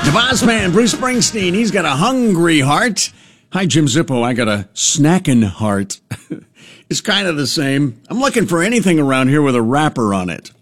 The boss man, Bruce Springsteen, he's got a hungry heart. Hi, Jim Zippo, I got a snackin' heart. It's kind of the same. I'm looking for anything around here with a wrapper on it.